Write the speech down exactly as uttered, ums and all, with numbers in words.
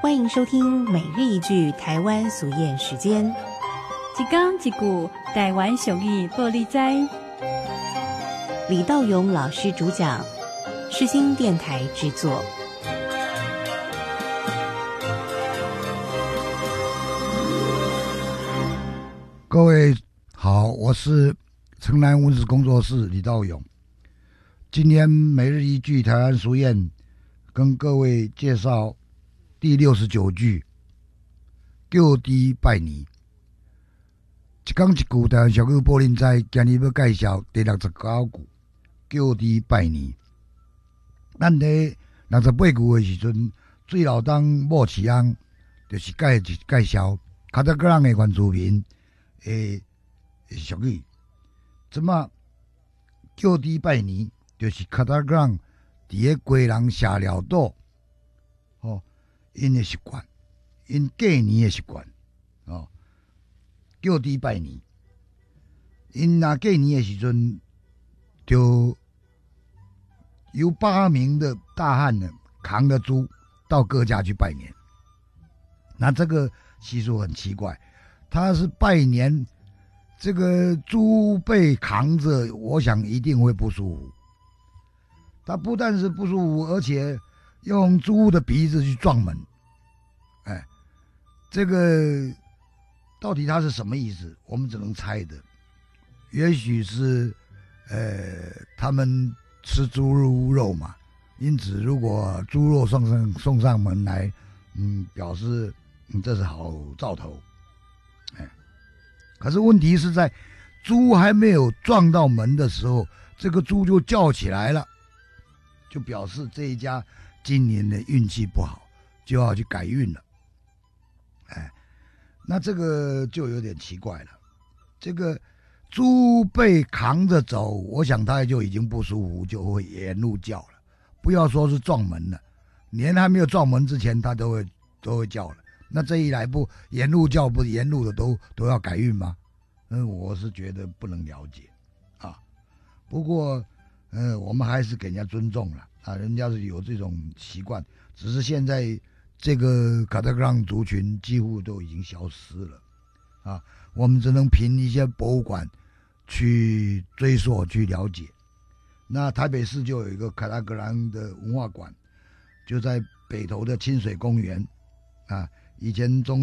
欢迎收听每日一句台湾俗谚时间。 一讲一句台湾俗语报你知。 李道勇老师主讲，世新电台制作。 各位好，我是城南文史工作室李道勇。今天每日一句台湾俗谚，跟各位介绍第六十九句：叫猪拜年。一讲一句台湾俗语报恁知，今日要介绍第六十九句：叫猪拜年。咱伫六十八句的时阵，水老当某饲翁，就是介介绍卡达格朗的原住民诶俗语。怎么叫猪拜年？就是卡达格朗伫个鸡人下了岛，哦，因的习惯，因过年的习惯，哦，叫猪拜年。因若过年的时阵，就由八名的大汉呢扛着猪到各家去拜年。那这个习俗很奇怪，他是拜年，这个猪被扛着，我想一定会不舒服。他不但是不舒服，而且用猪的鼻子去撞门，哎，这个到底他是什么意思？我们只能猜的。也许是，呃，他们吃猪肉嘛，因此如果猪肉送上送上门来，嗯，表示嗯这是好兆头，哎。可是问题是在猪还没有撞到门的时候，这个猪就叫起来了。就表示这一家今年的运气不好，就要去改运了。哎，那这个就有点奇怪了。这个猪被扛着走，我想他就已经不舒服，就会沿路叫了。不要说是撞门了，连还没有撞门之前，他都会都会叫了。那这一来不沿路叫，不沿路的都都要改运吗？嗯，我是觉得不能了解啊。不过。嗯，我们还是给人家尊重了啊，人家是有这种习惯，只是现在这个卡达格朗族群几乎都已经消失了啊，我们只能凭一些博物馆去追溯去了解。那台北市就有一个卡达格朗的文化馆，就在北投的清水公园啊，以前中